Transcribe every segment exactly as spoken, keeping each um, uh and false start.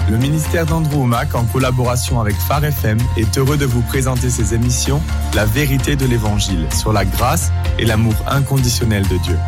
Le ministère d'Andrew Wommack, en collaboration avec Phare F M, est heureux de vous présenter ses émissions « La vérité de l'Évangile » sur la grâce et l'amour inconditionnel de Dieu.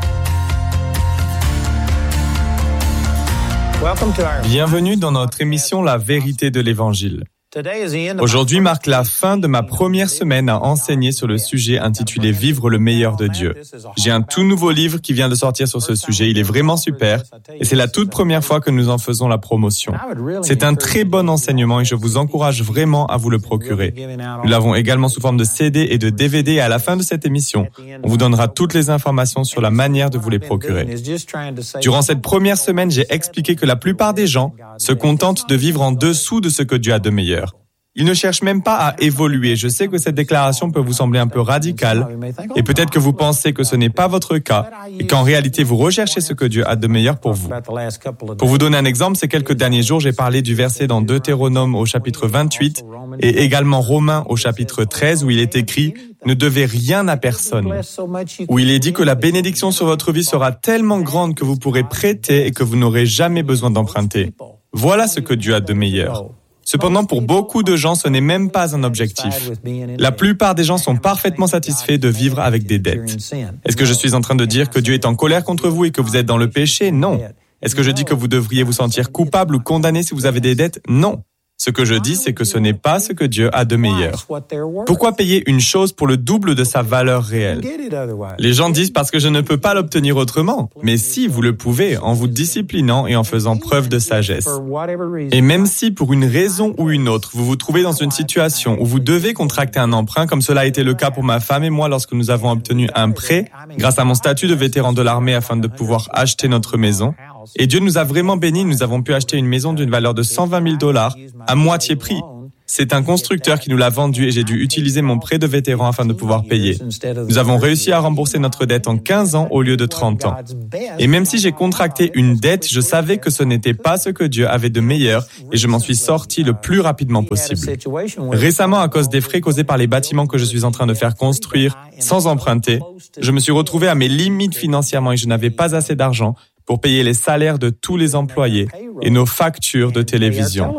Bienvenue dans notre émission « La vérité de l'Évangile ». Aujourd'hui marque la fin de ma première semaine à enseigner sur le sujet intitulé « Vivre le meilleur de Dieu ». J'ai un tout nouveau livre qui vient de sortir sur ce sujet, il est vraiment super et c'est la toute première fois que nous en faisons la promotion. C'est un très bon enseignement et je vous encourage vraiment à vous le procurer. Nous l'avons également sous forme de C D et de D V D et à la fin de cette émission, on vous donnera toutes les informations sur la manière de vous les procurer. Durant cette première semaine, j'ai expliqué que la plupart des gens se contentent de vivre en dessous de ce que Dieu a de meilleur. Ils ne cherchent même pas à évoluer. Je sais que cette déclaration peut vous sembler un peu radicale et peut-être que vous pensez que ce n'est pas votre cas et qu'en réalité vous recherchez ce que Dieu a de meilleur pour vous. Pour vous donner un exemple, ces quelques derniers jours, j'ai parlé du verset dans Deutéronome au chapitre vingt-huit et également Romains au chapitre treize où il est écrit « Ne devez rien à personne », où il est dit que la bénédiction sur votre vie sera tellement grande que vous pourrez prêter et que vous n'aurez jamais besoin d'emprunter. Voilà ce que Dieu a de meilleur. Cependant, pour beaucoup de gens, ce n'est même pas un objectif. La plupart des gens sont parfaitement satisfaits de vivre avec des dettes. Est-ce que je suis en train de dire que Dieu est en colère contre vous et que vous êtes dans le péché? Non. Est-ce que je dis que vous devriez vous sentir coupable ou condamné si vous avez des dettes? Non. Ce que je dis, c'est que ce n'est pas ce que Dieu a de meilleur. Pourquoi payer une chose pour le double de sa valeur réelle? Les gens disent parce que je ne peux pas l'obtenir autrement. Mais si, vous le pouvez, en vous disciplinant et en faisant preuve de sagesse. Et même si, pour une raison ou une autre, vous vous trouvez dans une situation où vous devez contracter un emprunt, comme cela a été le cas pour ma femme et moi lorsque nous avons obtenu un prêt, grâce à mon statut de vétéran de l'armée afin de pouvoir acheter notre maison, et Dieu nous a vraiment bénis, nous avons pu acheter une maison d'une valeur de cent vingt mille dollars à moitié prix. C'est un constructeur qui nous l'a vendu et j'ai dû utiliser mon prêt de vétéran afin de pouvoir payer. Nous avons réussi à rembourser notre dette en quinze ans au lieu de trente ans. Et même si j'ai contracté une dette, je savais que ce n'était pas ce que Dieu avait de meilleur et je m'en suis sorti le plus rapidement possible. Récemment, à cause des frais causés par les bâtiments que je suis en train de faire construire sans emprunter, je me suis retrouvé à mes limites financièrement et je n'avais pas assez d'argent pour payer les salaires de tous les employés et nos factures de télévision.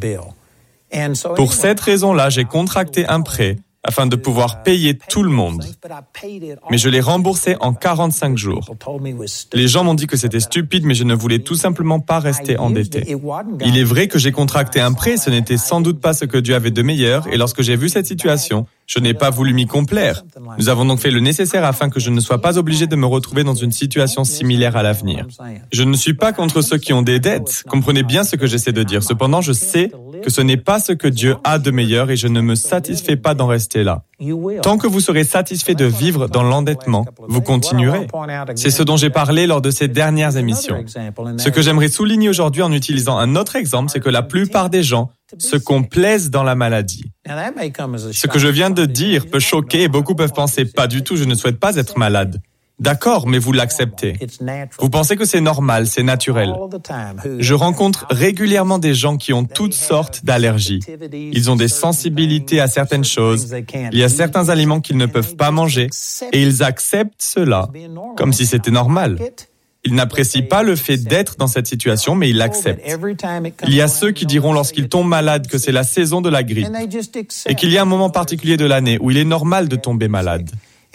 Pour cette raison-là, j'ai contracté un prêt afin de pouvoir payer tout le monde. Mais je l'ai remboursé en quarante-cinq jours. Les gens m'ont dit que c'était stupide, mais je ne voulais tout simplement pas rester endetté. Il est vrai que j'ai contracté un prêt, ce n'était sans doute pas ce que Dieu avait de meilleur, et lorsque j'ai vu cette situation, je n'ai pas voulu m'y complaire. Nous avons donc fait le nécessaire afin que je ne sois pas obligé de me retrouver dans une situation similaire à l'avenir. Je ne suis pas contre ceux qui ont des dettes. Comprenez bien ce que j'essaie de dire. Cependant, je sais que ce n'est pas ce que Dieu a de meilleur et je ne me satisfais pas d'en rester là. Tant que vous serez satisfait de vivre dans l'endettement, vous continuerez. C'est ce dont j'ai parlé lors de ces dernières émissions. Ce que j'aimerais souligner aujourd'hui en utilisant un autre exemple, c'est que la plupart des gens se complaisent dans la maladie. Ce que je viens de dire peut choquer et beaucoup peuvent penser « pas du tout, je ne souhaite pas être malade ». D'accord, mais vous l'acceptez. Vous pensez que c'est normal, c'est naturel. Je rencontre régulièrement des gens qui ont toutes sortes d'allergies. Ils ont des sensibilités à certaines choses. Il y a certains aliments qu'ils ne peuvent pas manger et ils acceptent cela comme si c'était normal. Ils n'apprécient pas le fait d'être dans cette situation, mais ils l'acceptent. Il y a ceux qui diront lorsqu'ils tombent malades que c'est la saison de la grippe et qu'il y a un moment particulier de l'année où il est normal de tomber malade.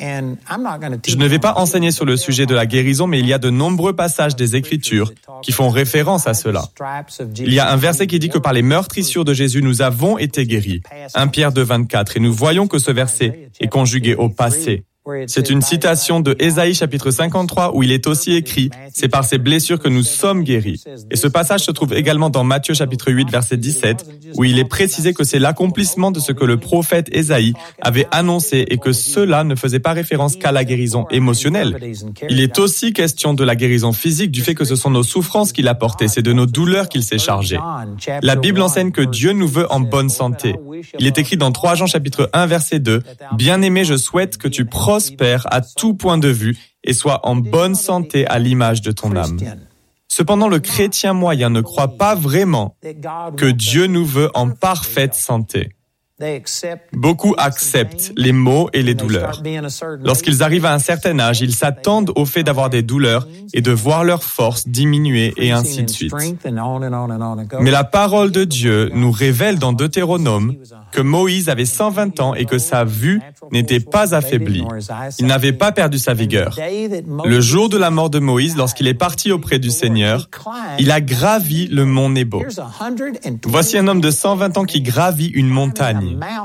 Je ne vais pas enseigner sur le sujet de la guérison, mais il y a de nombreux passages des Écritures qui font référence à cela. Il y a un verset qui dit que par les meurtrissures de Jésus, nous avons été guéris. premier Pierre deux, vingt-quatre. Et nous voyons que ce verset est conjugué au passé. C'est une citation de Ésaïe chapitre cinquante-trois où il est aussi écrit « C'est par ces blessures que nous sommes guéris ». Et ce passage se trouve également dans Matthieu chapitre huit verset dix-sept où il est précisé que c'est l'accomplissement de ce que le prophète Ésaïe avait annoncé et que cela ne faisait pas référence qu'à la guérison émotionnelle. Il est aussi question de la guérison physique, du fait que ce sont nos souffrances qu'il a portées, c'est de nos douleurs qu'il s'est chargé. La Bible enseigne que Dieu nous veut en bonne santé. Il est écrit dans trois Jean chapitre un verset deux « Bien-aimé, je souhaite que tu prospères à tout point de vue et sois en bonne santé à l'image de ton âme. » Cependant, le chrétien moyen ne croit pas vraiment que Dieu nous veut en parfaite santé. Beaucoup acceptent les maux et les douleurs. Lorsqu'ils arrivent à un certain âge, ils s'attendent au fait d'avoir des douleurs et de voir leur force diminuer et ainsi de suite. Mais la parole de Dieu nous révèle dans Deutéronome que Moïse avait cent vingt ans et que sa vue n'était pas affaiblie. Il n'avait pas perdu sa vigueur. Le jour de la mort de Moïse, lorsqu'il est parti auprès du Seigneur, il a gravi le mont Nebo. Voici un homme de cent vingt ans qui gravit une montagne.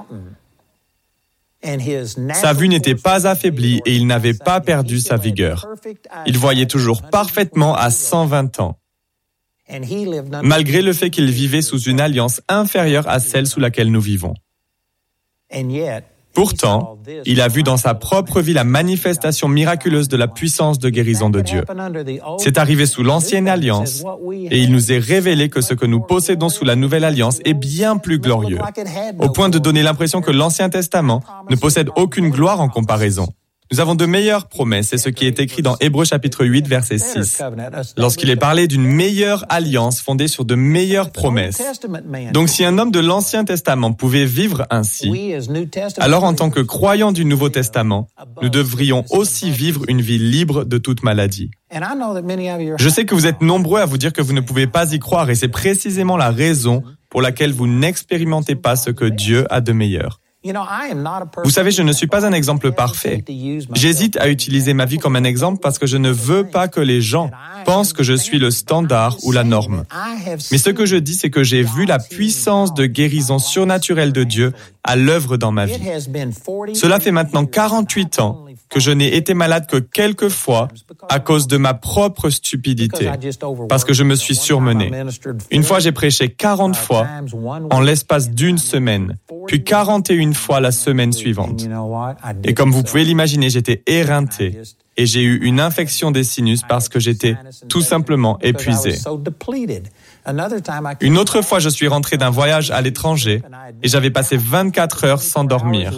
Sa vue n'était pas affaiblie et il n'avait pas perdu sa vigueur. Il voyait toujours parfaitement à cent vingt ans, malgré le fait qu'il vivait sous une alliance inférieure à celle sous laquelle nous vivons. Pourtant, il a vu dans sa propre vie la manifestation miraculeuse de la puissance de guérison de Dieu. C'est arrivé sous l'ancienne alliance et il nous est révélé que ce que nous possédons sous la nouvelle alliance est bien plus glorieux, au point de donner l'impression que l'Ancien Testament ne possède aucune gloire en comparaison. Nous avons de meilleures promesses, c'est ce qui est écrit dans Hébreux chapitre huit, verset six, lorsqu'il est parlé d'une meilleure alliance fondée sur de meilleures promesses. Donc si un homme de l'Ancien Testament pouvait vivre ainsi, alors en tant que croyants du Nouveau Testament, nous devrions aussi vivre une vie libre de toute maladie. Je sais que vous êtes nombreux à vous dire que vous ne pouvez pas y croire et c'est précisément la raison pour laquelle vous n'expérimentez pas ce que Dieu a de meilleur. Vous savez, je ne suis pas un exemple parfait. J'hésite à utiliser ma vie comme un exemple parce que je ne veux pas que les gens pensent que je suis le standard ou la norme. Mais ce que je dis, c'est que j'ai vu la puissance de guérison surnaturelle de Dieu à l'œuvre dans ma vie. Cela fait maintenant quarante-huit ans que je n'ai été malade que quelques fois à cause de ma propre stupidité, parce que je me suis surmené. Une fois, j'ai prêché quarante fois en l'espace d'une semaine, puis quarante et une fois la semaine suivante. Et comme vous pouvez l'imaginer, j'étais éreinté et j'ai eu une infection des sinus parce que j'étais tout simplement épuisé. Une autre fois, je suis rentré d'un voyage à l'étranger et j'avais passé vingt-quatre heures sans dormir.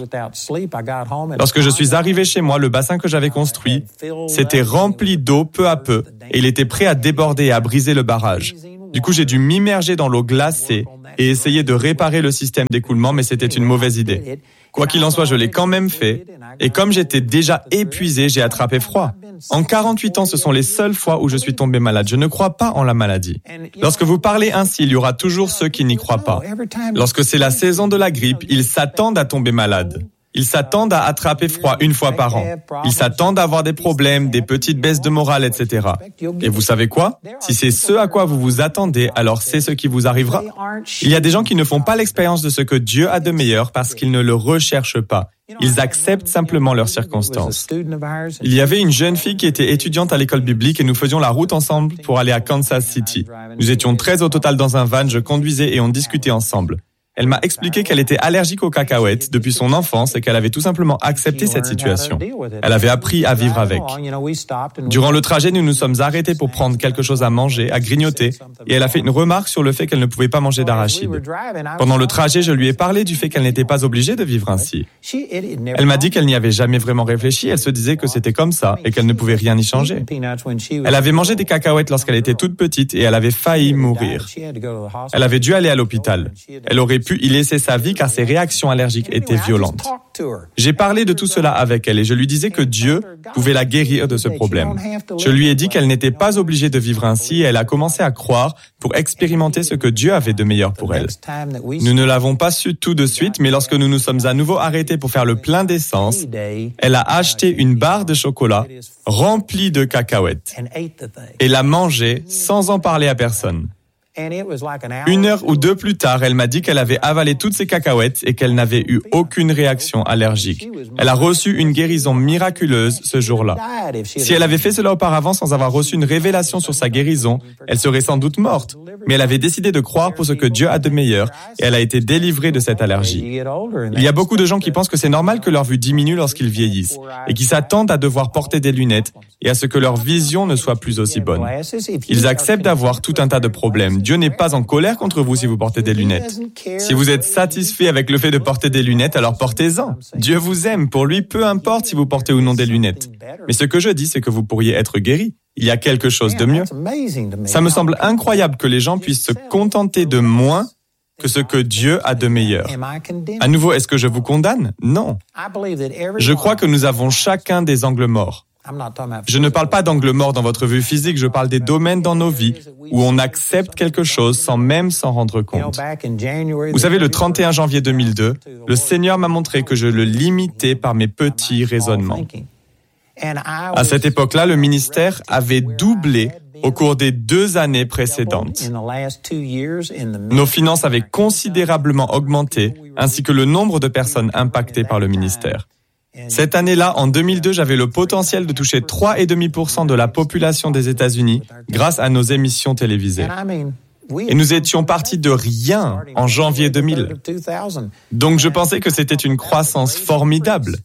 Lorsque je suis arrivé chez moi, le bassin que j'avais construit s'était rempli d'eau peu à peu et il était prêt à déborder et à briser le barrage. Du coup, j'ai dû m'immerger dans l'eau glacée et essayer de réparer le système d'écoulement, mais c'était une mauvaise idée. Quoi qu'il en soit, je l'ai quand même fait, et comme j'étais déjà épuisé, j'ai attrapé froid. En quarante-huit ans, ce sont les seules fois où je suis tombé malade. Je ne crois pas en la maladie. Lorsque vous parlez ainsi, il y aura toujours ceux qui n'y croient pas. Lorsque c'est la saison de la grippe, ils s'attendent à tomber malades. Ils s'attendent à attraper froid une fois par an. Ils s'attendent à avoir des problèmes, des petites baisses de morale, et cetera. Et vous savez quoi? Si c'est ce à quoi vous vous attendez, alors c'est ce qui vous arrivera. Il y a des gens qui ne font pas l'expérience de ce que Dieu a de meilleur parce qu'ils ne le recherchent pas. Ils acceptent simplement leurs circonstances. Il y avait une jeune fille qui était étudiante à l'école biblique et nous faisions la route ensemble pour aller à Kansas City. Nous étions treize au total dans un van, je conduisais et on discutait ensemble. Elle m'a expliqué qu'elle était allergique aux cacahuètes depuis son enfance et qu'elle avait tout simplement accepté cette situation. Elle avait appris à vivre avec. Durant le trajet, nous nous sommes arrêtés pour prendre quelque chose à manger, à grignoter, et elle a fait une remarque sur le fait qu'elle ne pouvait pas manger d'arachide. Pendant le trajet, je lui ai parlé du fait qu'elle n'était pas obligée de vivre ainsi. Elle m'a dit qu'elle n'y avait jamais vraiment réfléchi, elle se disait que c'était comme ça et qu'elle ne pouvait rien y changer. Elle avait mangé des cacahuètes lorsqu'elle était toute petite et elle avait failli mourir. Elle avait dû aller à l'hôpital. Elle aurait pu y laisser sa vie car ses réactions allergiques étaient violentes. J'ai parlé de tout cela avec elle et je lui disais que Dieu pouvait la guérir de ce problème. Je lui ai dit qu'elle n'était pas obligée de vivre ainsi et elle a commencé à croire pour expérimenter ce que Dieu avait de meilleur pour elle. Nous ne l'avons pas su tout de suite, mais lorsque nous nous sommes à nouveau arrêtés pour faire le plein d'essence, elle a acheté une barre de chocolat remplie de cacahuètes et l'a mangée sans en parler à personne. Une heure ou deux plus tard, elle m'a dit qu'elle avait avalé toutes ses cacahuètes et qu'elle n'avait eu aucune réaction allergique. Elle a reçu une guérison miraculeuse ce jour-là. Si elle avait fait cela auparavant sans avoir reçu une révélation sur sa guérison, elle serait sans doute morte. Mais elle avait décidé de croire pour ce que Dieu a de meilleur et elle a été délivrée de cette allergie. Il y a beaucoup de gens qui pensent que c'est normal que leur vue diminue lorsqu'ils vieillissent et qui s'attendent à devoir porter des lunettes et à ce que leur vision ne soit plus aussi bonne. Ils acceptent d'avoir tout un tas de problèmes. Dieu n'est pas en colère contre vous si vous portez des lunettes. Si vous êtes satisfait avec le fait de porter des lunettes, alors portez-en. Dieu vous aime. Pour lui, peu importe si vous portez ou non des lunettes. Mais ce que je dis, c'est que vous pourriez être guéri. Il y a quelque chose de mieux. Ça me semble incroyable que les gens puissent se contenter de moins que ce que Dieu a de meilleur. À nouveau, est-ce que je vous condamne? Non. Je crois que nous avons chacun des angles morts. Je ne parle pas d'angle mort dans votre vue physique, je parle des domaines dans nos vies où on accepte quelque chose sans même s'en rendre compte. Vous savez, le trente et un janvier deux mille deux, le Seigneur m'a montré que je le limitais par mes petits raisonnements. À cette époque-là, le ministère avait doublé au cours des deux années précédentes. Nos finances avaient considérablement augmenté, ainsi que le nombre de personnes impactées par le ministère. Cette année-là, en deux mille deux, j'avais le potentiel de toucher trois virgule cinq pour cent de la population des États-Unis grâce à nos émissions télévisées. Et nous étions partis de rien en janvier deux mille. Donc je pensais que c'était une croissance formidable,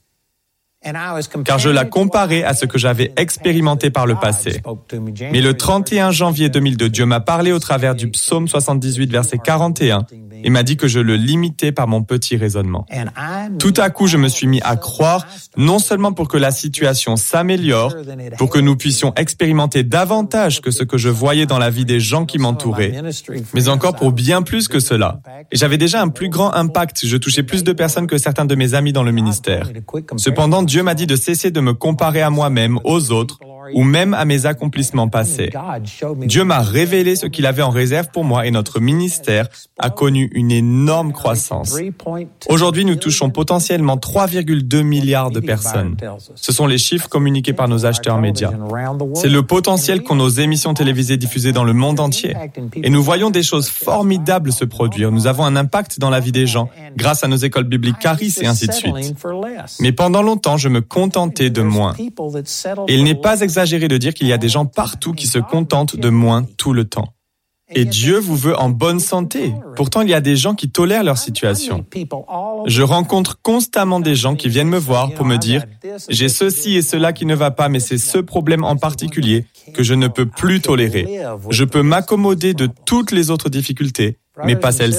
car je la comparais à ce que j'avais expérimenté par le passé. Mais le trente et un janvier deux mille deux, Dieu m'a parlé au travers du psaume soixante-dix-huit, verset quarante et un, et m'a dit que je le limitais par mon petit raisonnement. Tout à coup, je me suis mis à croire, non seulement pour que la situation s'améliore, pour que nous puissions expérimenter davantage que ce que je voyais dans la vie des gens qui m'entouraient, mais encore pour bien plus que cela. Et j'avais déjà un plus grand impact, je touchais plus de personnes que certains de mes amis dans le ministère. Cependant, Dieu m'a dit de cesser de me comparer à moi-même, aux autres, ou même à mes accomplissements passés. Dieu m'a révélé ce qu'il avait en réserve pour moi et notre ministère a connu une énorme croissance. Aujourd'hui, nous touchons potentiellement trois virgule deux milliards de personnes. Ce sont les chiffres communiqués par nos acheteurs médias. C'est le potentiel qu'ont nos émissions télévisées diffusées dans le monde entier. Et nous voyons des choses formidables se produire. Nous avons un impact dans la vie des gens grâce à nos écoles bibliques Charis et ainsi de suite. Mais pendant longtemps, je me contentais de moins. Et il n'est pas exagéré de dire qu'il y a des gens partout qui se contentent de moins tout le temps. Et Dieu vous veut en bonne santé. Pourtant, il y a des gens qui tolèrent leur situation. Je rencontre constamment des gens qui viennent me voir pour me dire « J'ai ceci et cela qui ne va pas, mais c'est ce problème en particulier que je ne peux plus tolérer. Je peux m'accommoder de toutes les autres difficultés, mais pas celle-ci. »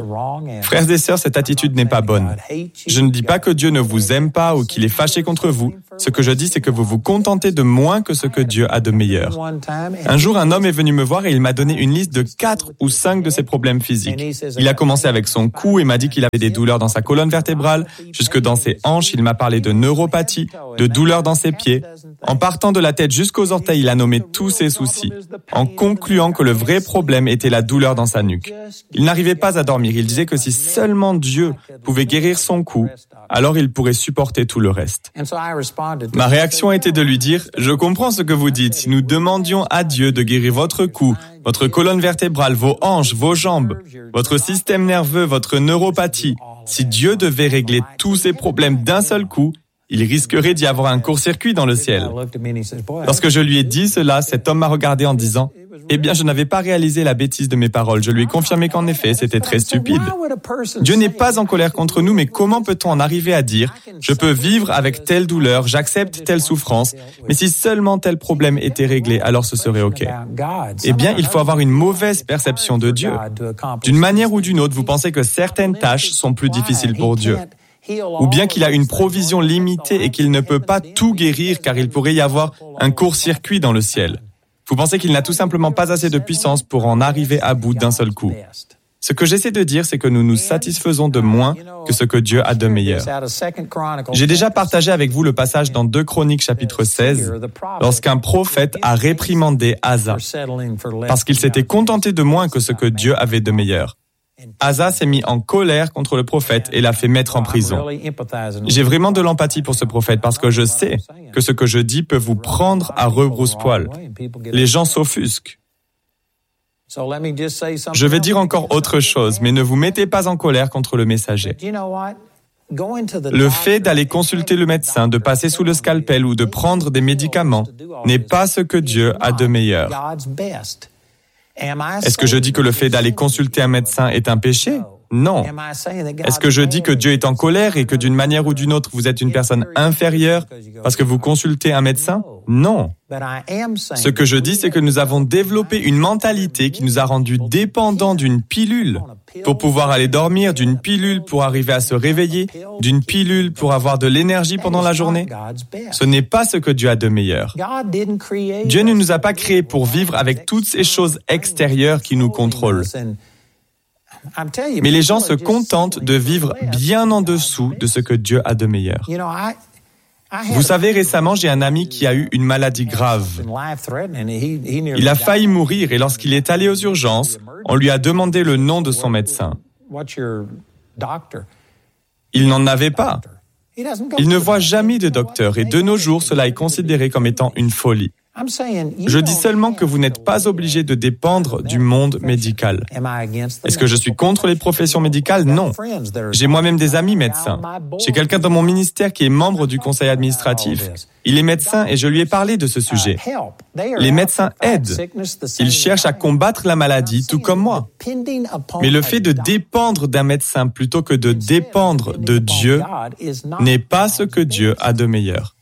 Frères et sœurs, cette attitude n'est pas bonne. Je ne dis pas que Dieu ne vous aime pas ou qu'il est fâché contre vous. Ce que je dis, c'est que vous vous contentez de moins que ce que Dieu a de meilleur. Un jour, un homme est venu me voir et il m'a donné une liste de quatre ou cinq de ses problèmes physiques. Il a commencé avec son cou et m'a dit qu'il avait des douleurs dans sa colonne vertébrale, jusque dans ses hanches. Il m'a parlé de neuropathie, de douleurs dans ses pieds. En partant de la tête jusqu'aux orteils, il a nommé tous ses soucis, en concluant que le vrai problème était la douleur dans sa nuque. Il n'arrivait pas à dormir. Il disait que si seulement Dieu pouvait guérir son cou, alors il pourrait supporter tout le reste. Ma réaction a été de lui dire « Je comprends ce que vous dites. Si nous demandions à Dieu de guérir votre cou, votre colonne vertébrale, vos hanches, vos jambes, votre système nerveux, votre neuropathie, si Dieu devait régler tous ces problèmes d'un seul coup, il risquerait d'y avoir un court-circuit dans le ciel. » Lorsque je lui ai dit cela, cet homme m'a regardé en disant « Eh bien, je n'avais pas réalisé la bêtise de mes paroles. Je lui ai confirmé qu'en effet, c'était très stupide. Dieu n'est pas en colère contre nous, mais comment peut-on en arriver à dire « Je peux vivre avec telle douleur, j'accepte telle souffrance, mais si seulement tel problème était réglé, alors ce serait OK. » Eh bien, il faut avoir une mauvaise perception de Dieu. D'une manière ou d'une autre, vous pensez que certaines tâches sont plus difficiles pour Dieu. Ou bien qu'il a une provision limitée et qu'il ne peut pas tout guérir car il pourrait y avoir un court-circuit dans le ciel. Vous pensez qu'il n'a tout simplement pas assez de puissance pour en arriver à bout d'un seul coup. Ce que j'essaie de dire, c'est que nous nous satisfaisons de moins que ce que Dieu a de meilleur. J'ai déjà partagé avec vous le passage dans deux Chroniques chapitre seize, lorsqu'un prophète a réprimandé Asa, parce qu'il s'était contenté de moins que ce que Dieu avait de meilleur. Asa s'est mis en colère contre le prophète et l'a fait mettre en prison. J'ai vraiment de l'empathie pour ce prophète parce que je sais que ce que je dis peut vous prendre à rebrousse-poil. Les gens s'offusquent. Je vais dire encore autre chose, mais ne vous mettez pas en colère contre le messager. Le fait d'aller consulter le médecin, de passer sous le scalpel ou de prendre des médicaments n'est pas ce que Dieu a de meilleur. Est-ce que je dis que le fait d'aller consulter un médecin est un péché? Non. Est-ce que je dis que Dieu est en colère et que d'une manière ou d'une autre, vous êtes une personne inférieure parce que vous consultez un médecin? Non. Ce que je dis, c'est que nous avons développé une mentalité qui nous a rendus dépendants d'une pilule pour pouvoir aller dormir, d'une pilule pour arriver à se réveiller, d'une pilule pour avoir de l'énergie pendant la journée. Ce n'est pas ce que Dieu a de meilleur. Dieu ne nous a pas créés pour vivre avec toutes ces choses extérieures qui nous contrôlent. Mais les gens se contentent de vivre bien en dessous de ce que Dieu a de meilleur. Vous savez, récemment, j'ai un ami qui a eu une maladie grave. Il a failli mourir et lorsqu'il est allé aux urgences, on lui a demandé le nom de son médecin. Il n'en avait pas. Il ne voit jamais de docteur et de nos jours, cela est considéré comme étant une folie. Je dis seulement que vous n'êtes pas obligé de dépendre du monde médical. Est-ce que je suis contre les professions médicales? Non. J'ai moi-même des amis médecins. J'ai quelqu'un dans mon ministère qui est membre du conseil administratif. Il est médecin et je lui ai parlé de ce sujet. Les médecins aident. Ils cherchent à combattre la maladie, tout comme moi. Mais le fait de dépendre d'un médecin plutôt que de dépendre de Dieu n'est pas ce que Dieu a de meilleur.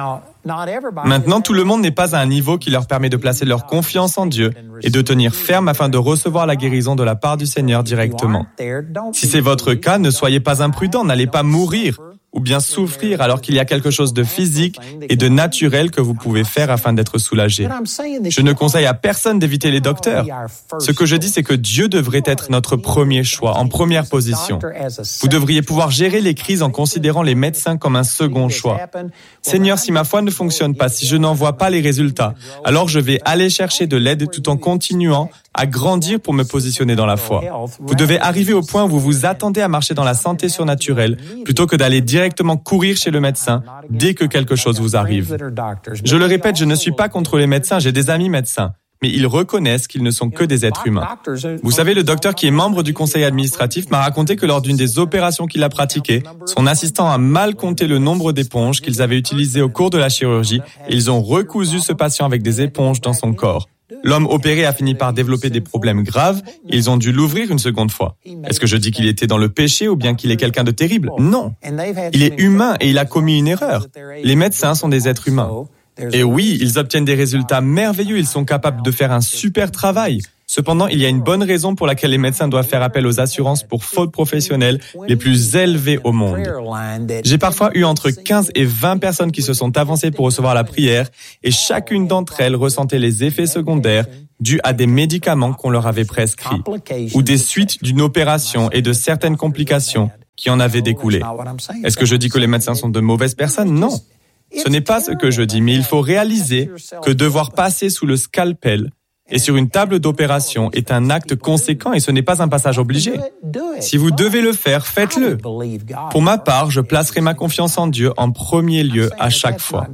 Maintenant, tout le monde n'est pas à un niveau qui leur permet de placer leur confiance en Dieu et de tenir ferme afin de recevoir la guérison de la part du Seigneur directement. Si c'est votre cas, ne soyez pas imprudents, n'allez pas mourir ou bien souffrir alors qu'il y a quelque chose de physique et de naturel que vous pouvez faire afin d'être soulagé. Je ne conseille à personne d'éviter les docteurs. Ce que je dis, c'est que Dieu devrait être notre premier choix, en première position. Vous devriez pouvoir gérer les crises en considérant les médecins comme un second choix. Seigneur, si ma foi ne fonctionne pas, si je n'en vois pas les résultats, alors je vais aller chercher de l'aide tout en continuant à grandir pour me positionner dans la foi. Vous devez arriver au point où vous vous attendez à marcher dans la santé surnaturelle plutôt que d'aller directement courir chez le médecin dès que quelque chose vous arrive. Je le répète, je ne suis pas contre les médecins, j'ai des amis médecins, mais ils reconnaissent qu'ils ne sont que des êtres humains. Vous savez, le docteur qui est membre du conseil administratif m'a raconté que lors d'une des opérations qu'il a pratiquées, son assistant a mal compté le nombre d'éponges qu'ils avaient utilisées au cours de la chirurgie et ils ont recousu ce patient avec des éponges dans son corps. L'homme opéré a fini par développer des problèmes graves et ils ont dû l'ouvrir une seconde fois. Est-ce que je dis qu'il était dans le péché ou bien qu'il est quelqu'un de terrible? Non. Il est humain et il a commis une erreur. Les médecins sont des êtres humains. Et oui, ils obtiennent des résultats merveilleux, ils sont capables de faire un super travail. Cependant, il y a une bonne raison pour laquelle les médecins doivent faire appel aux assurances pour fautes professionnelles les plus élevées au monde. J'ai parfois eu entre quinze et vingt personnes qui se sont avancées pour recevoir la prière et chacune d'entre elles ressentait les effets secondaires dus à des médicaments qu'on leur avait prescrits ou des suites d'une opération et de certaines complications qui en avaient découlé. Est-ce que je dis que les médecins sont de mauvaises personnes? Non. Ce n'est pas ce que je dis, mais il faut réaliser que devoir passer sous le scalpel et sur une table d'opération est un acte conséquent et ce n'est pas un passage obligé. Si vous devez le faire, faites-le. Pour ma part, je placerai ma confiance en Dieu en premier lieu à chaque fois.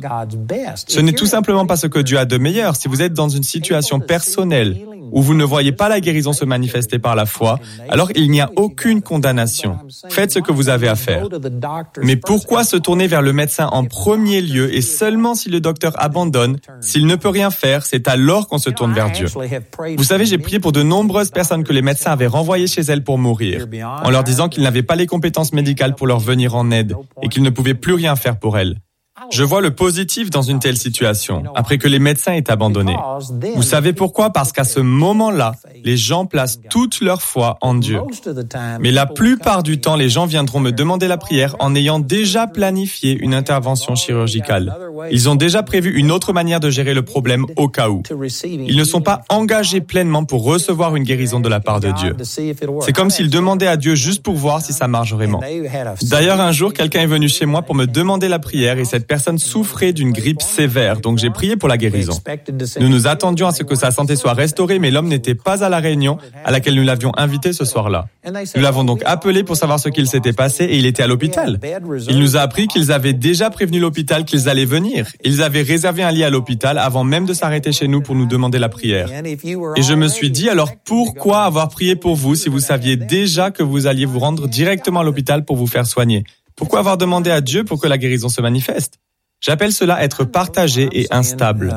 Ce n'est tout simplement pas ce que Dieu a de meilleur. Si vous êtes dans une situation personnelle où vous ne voyez pas la guérison se manifester par la foi, alors il n'y a aucune condamnation. Faites ce que vous avez à faire. Mais pourquoi se tourner vers le médecin en premier lieu et seulement si le docteur abandonne, s'il ne peut rien faire, c'est alors qu'on se tourne vers Dieu. Vous savez, j'ai prié pour de nombreuses personnes que les médecins avaient renvoyées chez elles pour mourir, en leur disant qu'ils n'avaient pas les compétences médicales pour leur venir en aide et qu'ils ne pouvaient plus rien faire pour elles. Je vois le positif dans une telle situation, après que les médecins aient abandonné. Vous savez pourquoi? Parce qu'à ce moment-là, les gens placent toute leur foi en Dieu. Mais la plupart du temps, les gens viendront me demander la prière en ayant déjà planifié une intervention chirurgicale. Ils ont déjà prévu une autre manière de gérer le problème au cas où. Ils ne sont pas engagés pleinement pour recevoir une guérison de la part de Dieu. C'est comme s'ils demandaient à Dieu juste pour voir si ça marche vraiment. D'ailleurs, un jour, quelqu'un est venu chez moi pour me demander la prière et cette personne souffrait d'une grippe sévère, donc j'ai prié pour la guérison. Nous nous attendions à ce que sa santé soit restaurée, mais l'homme n'était pas à la réunion à laquelle nous l'avions invité ce soir-là. Nous l'avons donc appelé pour savoir ce qu'il s'était passé et il était à l'hôpital. Il nous a appris qu'ils avaient déjà prévenu l'hôpital qu'ils allaient venir. Ils avaient réservé un lit à l'hôpital avant même de s'arrêter chez nous pour nous demander la prière. Et je me suis dit, alors pourquoi avoir prié pour vous si vous saviez déjà que vous alliez vous rendre directement à l'hôpital pour vous faire soigner? Pourquoi avoir demandé à Dieu pour que la guérison se manifeste? J'appelle cela être partagé et instable.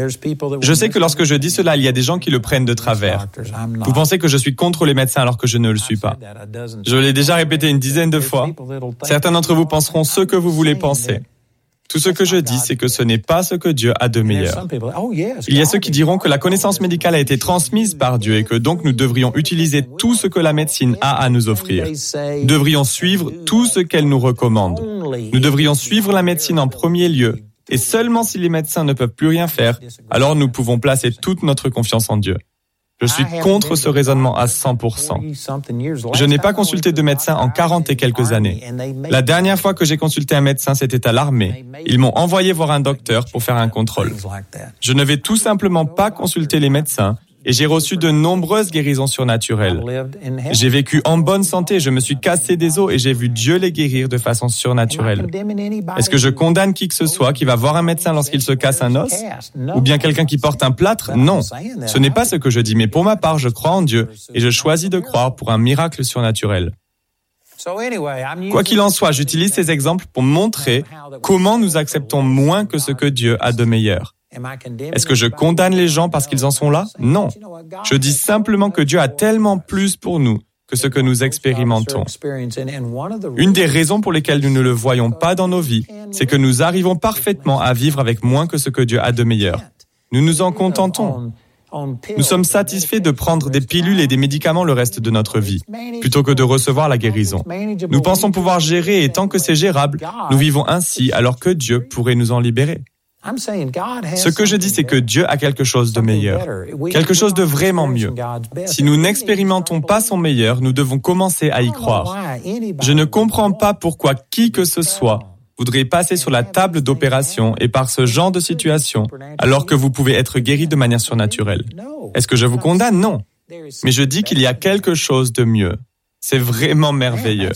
Je sais que lorsque je dis cela, il y a des gens qui le prennent de travers. Vous pensez que je suis contre les médecins alors que je ne le suis pas. Je l'ai déjà répété une dizaine de fois. Certains d'entre vous penseront ce que vous voulez penser. Tout ce que je dis, c'est que ce n'est pas ce que Dieu a de meilleur. Il y a ceux qui diront que la connaissance médicale a été transmise par Dieu et que donc nous devrions utiliser tout ce que la médecine a à nous offrir. Nous devrions suivre tout ce qu'elle nous recommande. Nous devrions suivre la médecine en premier lieu. Et seulement si les médecins ne peuvent plus rien faire, alors nous pouvons placer toute notre confiance en Dieu. Je suis contre ce raisonnement à cent pour cent. Je n'ai pas consulté de médecin en quarante et quelques années. La dernière fois que j'ai consulté un médecin, c'était à l'armée. Ils m'ont envoyé voir un docteur pour faire un contrôle. Je ne vais tout simplement pas consulter les médecins et j'ai reçu de nombreuses guérisons surnaturelles. J'ai vécu en bonne santé, je me suis cassé des os et j'ai vu Dieu les guérir de façon surnaturelle. Est-ce que je condamne qui que ce soit qui va voir un médecin lorsqu'il se casse un os? Ou bien quelqu'un qui porte un plâtre? Non, ce n'est pas ce que je dis, mais pour ma part, je crois en Dieu et je choisis de croire pour un miracle surnaturel. Quoi qu'il en soit, j'utilise ces exemples pour montrer comment nous acceptons moins que ce que Dieu a de meilleur. Est-ce que je condamne les gens parce qu'ils en sont là? Non. Je dis simplement que Dieu a tellement plus pour nous que ce que nous expérimentons. Une des raisons pour lesquelles nous ne le voyons pas dans nos vies, c'est que nous arrivons parfaitement à vivre avec moins que ce que Dieu a de meilleur. Nous nous en contentons. Nous sommes satisfaits de prendre des pilules et des médicaments le reste de notre vie, plutôt que de recevoir la guérison. Nous pensons pouvoir gérer et tant que c'est gérable, nous vivons ainsi alors que Dieu pourrait nous en libérer. Ce que je dis, c'est que Dieu a quelque chose de meilleur, quelque chose de vraiment mieux. Si nous n'expérimentons pas son meilleur, nous devons commencer à y croire. Je ne comprends pas pourquoi qui que ce soit voudrait passer sur la table d'opération et par ce genre de situation, alors que vous pouvez être guéri de manière surnaturelle. Est-ce que je vous condamne? Non. Mais je dis qu'il y a quelque chose de mieux. C'est vraiment merveilleux.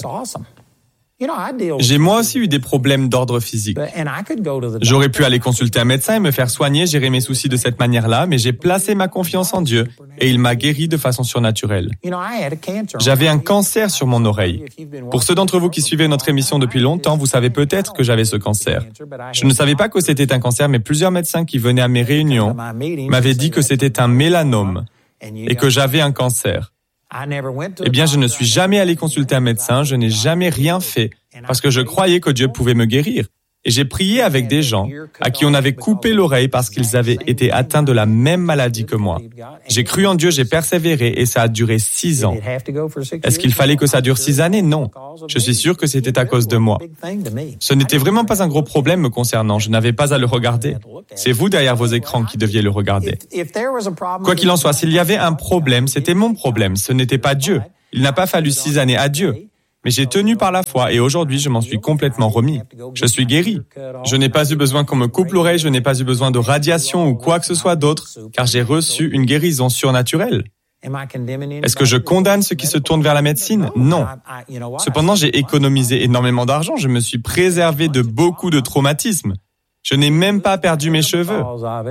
J'ai moi aussi eu des problèmes d'ordre physique. J'aurais pu aller consulter un médecin et me faire soigner, gérer mes soucis de cette manière-là, mais j'ai placé ma confiance en Dieu et il m'a guéri de façon surnaturelle. J'avais un cancer sur mon oreille. Pour ceux d'entre vous qui suivez notre émission depuis longtemps, vous savez peut-être que j'avais ce cancer. Je ne savais pas que c'était un cancer, mais plusieurs médecins qui venaient à mes réunions m'avaient dit que c'était un mélanome et que j'avais un cancer. Eh bien, je ne suis jamais allé consulter un médecin, je n'ai jamais rien fait, parce que je croyais que Dieu pouvait me guérir. Et j'ai prié avec des gens à qui on avait coupé l'oreille parce qu'ils avaient été atteints de la même maladie que moi. J'ai cru en Dieu, j'ai persévéré et ça a duré six ans. Est-ce qu'il fallait que ça dure six années? Non. Je suis sûr que c'était à cause de moi. Ce n'était vraiment pas un gros problème me concernant, je n'avais pas à le regarder. C'est vous derrière vos écrans qui deviez le regarder. Quoi qu'il en soit, s'il y avait un problème, c'était mon problème, ce n'était pas Dieu. Il n'a pas fallu six années à Dieu. Mais j'ai tenu par la foi et aujourd'hui, je m'en suis complètement remis. Je suis guéri. Je n'ai pas eu besoin qu'on me coupe l'oreille, je n'ai pas eu besoin de radiation ou quoi que ce soit d'autre, car j'ai reçu une guérison surnaturelle. Est-ce que je condamne ceux qui se tournent vers la médecine? Non. Cependant, j'ai économisé énormément d'argent, je me suis préservé de beaucoup de traumatismes. Je n'ai même pas perdu mes cheveux.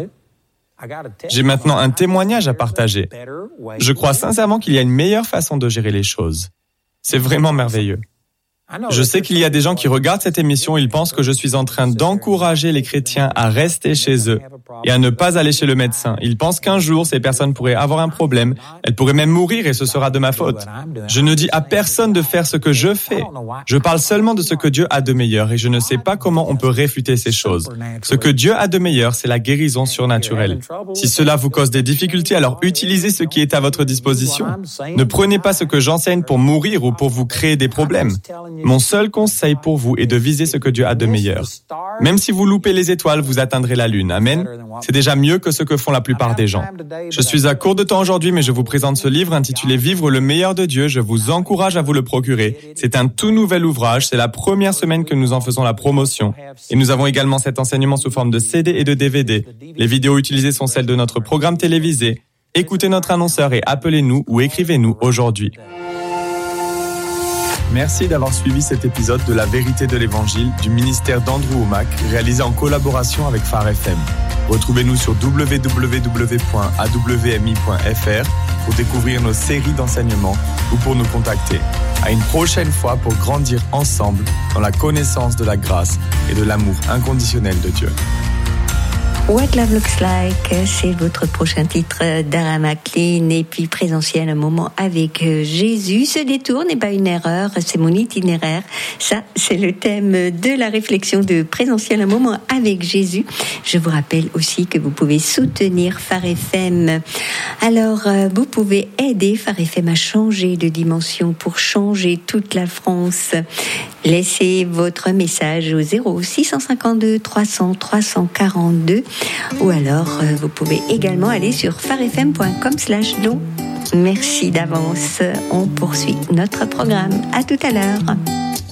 J'ai maintenant un témoignage à partager. Je crois sincèrement qu'il y a une meilleure façon de gérer les choses. C'est vraiment merveilleux. Je sais qu'il y a des gens qui regardent cette émission et ils pensent que je suis en train d'encourager les chrétiens à rester chez eux et à ne pas aller chez le médecin. Ils pensent qu'un jour, ces personnes pourraient avoir un problème, elles pourraient même mourir et ce sera de ma faute. Je ne dis à personne de faire ce que je fais. Je parle seulement de ce que Dieu a de meilleur et je ne sais pas comment on peut réfuter ces choses. Ce que Dieu a de meilleur, c'est la guérison surnaturelle. Si cela vous cause des difficultés, alors utilisez ce qui est à votre disposition. Ne prenez pas ce que j'enseigne pour mourir ou pour vous créer des problèmes. Mon seul conseil pour vous est de viser ce que Dieu a de meilleur. Même si vous loupez les étoiles, vous atteindrez la lune. Amen. C'est déjà mieux que ce que font la plupart des gens. Je suis à court de temps aujourd'hui, mais je vous présente ce livre intitulé « Vivre le meilleur de Dieu ». Je vous encourage à vous le procurer. C'est un tout nouvel ouvrage. C'est la première semaine que nous en faisons la promotion. Et nous avons également cet enseignement sous forme de C D et de D V D. Les vidéos utilisées sont celles de notre programme télévisé. Écoutez notre annonceur et appelez-nous ou écrivez-nous aujourd'hui. Merci d'avoir suivi cet épisode de La Vérité de l'Évangile du ministère d'Andrew Wommack, réalisé en collaboration avec Phare F M. Retrouvez-nous sur w w w point a w m i point f r pour découvrir nos séries d'enseignements ou pour nous contacter. À une prochaine fois pour grandir ensemble dans la connaissance de la grâce et de l'amour inconditionnel de Dieu. What Love Looks Like, c'est votre prochain titre d'Ara McLean et puis Présentiel, un moment avec Jésus. Ce détour n'est pas une erreur, c'est mon itinéraire. Ça, c'est le thème de la réflexion de Présentiel, un moment avec Jésus. Je vous rappelle aussi que vous pouvez soutenir Phare F M. Alors, vous pouvez aider Phare F M à changer de dimension pour changer toute la France. Laissez votre message au zéro six cent cinquante-deux trois cents trois cent quarante-deux. Ou alors, vous pouvez également aller sur farfm point com slash don. Merci d'avance. On poursuit notre programme. À tout à l'heure.